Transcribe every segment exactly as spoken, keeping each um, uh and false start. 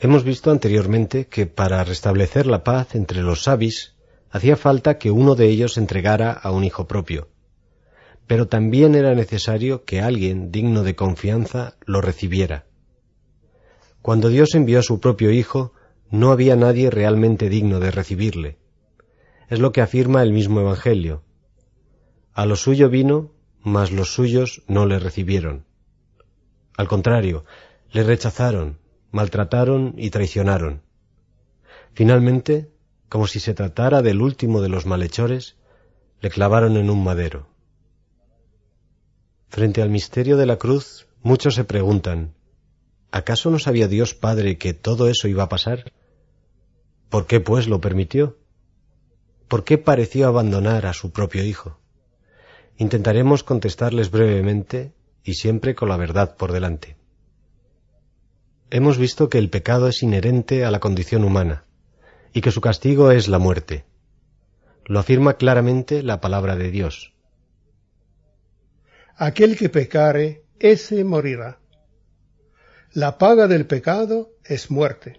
Hemos visto anteriormente que para restablecer la paz entre los sabis hacía falta que uno de ellos entregara a un hijo propio, pero también era necesario que alguien digno de confianza lo recibiera. Cuando Dios envió a su propio Hijo, no había nadie realmente digno de recibirle. Es lo que afirma el mismo Evangelio. A lo suyo vino, mas los suyos no le recibieron. Al contrario, le rechazaron, maltrataron y traicionaron. Finalmente, como si se tratara del último de los malhechores, le clavaron en un madero. Frente al misterio de la cruz, muchos se preguntan, ¿acaso no sabía Dios Padre que todo eso iba a pasar? ¿Por qué, pues, lo permitió? ¿Por qué pareció abandonar a su propio Hijo? Intentaremos contestarles brevemente y siempre con la verdad por delante. Hemos visto que el pecado es inherente a la condición humana y que su castigo es la muerte. Lo afirma claramente la palabra de Dios. Aquel que pecare, ese morirá. La paga del pecado es muerte.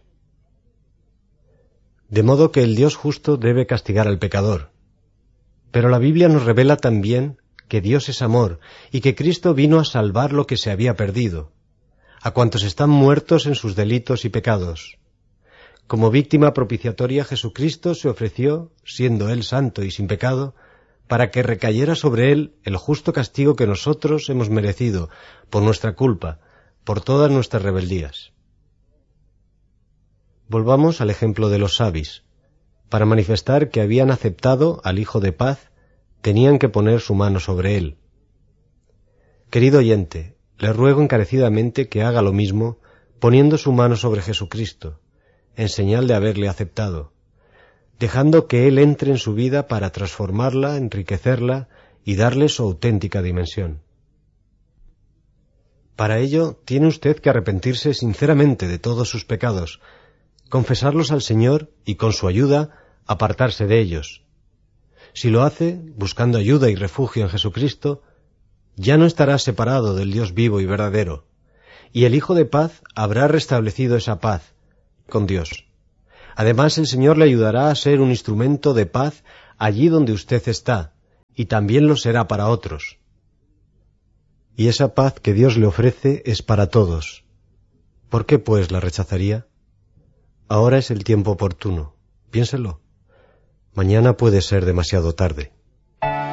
De modo que el Dios justo debe castigar al pecador. Pero la Biblia nos revela también que Dios es amor y que Cristo vino a salvar lo que se había perdido, a cuantos están muertos en sus delitos y pecados. Como víctima propiciatoria, Jesucristo se ofreció, siendo Él santo y sin pecado, para que recayera sobre Él el justo castigo que nosotros hemos merecido por nuestra culpa, por todas nuestras rebeldías. Volvamos al ejemplo de los sabis. Para manifestar que habían aceptado al Hijo de Paz, tenían que poner su mano sobre Él. Querido oyente, le ruego encarecidamente que haga lo mismo poniendo su mano sobre Jesucristo, en señal de haberle aceptado, dejando que Él entre en su vida para transformarla, enriquecerla y darle su auténtica dimensión. Para ello, tiene usted que arrepentirse sinceramente de todos sus pecados, confesarlos al Señor y, con su ayuda, apartarse de ellos. Si lo hace, buscando ayuda y refugio en Jesucristo, ya no estará separado del Dios vivo y verdadero, y el Hijo de Paz habrá restablecido esa paz con Dios. Además, el Señor le ayudará a ser un instrumento de paz allí donde usted está, y también lo será para otros. Y esa paz que Dios le ofrece es para todos. ¿Por qué, pues, la rechazaría? Ahora es el tiempo oportuno. Piénselo. Mañana puede ser demasiado tarde.